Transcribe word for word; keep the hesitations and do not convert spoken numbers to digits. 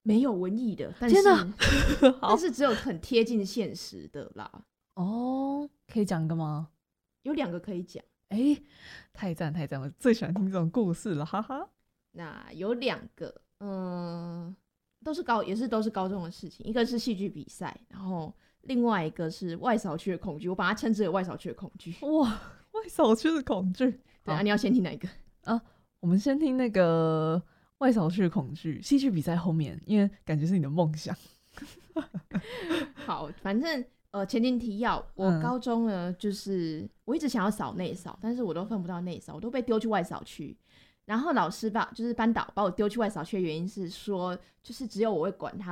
没有文艺的，但是天哪但是只有很贴近现实的啦。 哦，可以讲一个吗？ 有两个可以讲。 哎、太赞太赞，我最喜欢听这种故事了，哈哈。 那有两个，嗯，都是高，也是都是高中的事情。一个是戏剧比赛，然后另外一个是外扫区的恐惧，我把它称之为外扫区的恐惧。 哇，外扫区的恐惧。 对啊，你要先听哪一个？ 啊，我们先听那个外扫区的恐惧，戏剧比赛后面，因为感觉是你的梦想。 好，反正呃，前情提要，我嗯高中呢，就是我一直想要扫内扫，但是我都分不到内扫，我都被丢去外扫区。然后老师吧，就是班导把我丢去外扫区的原因是说，就是只有我会管他，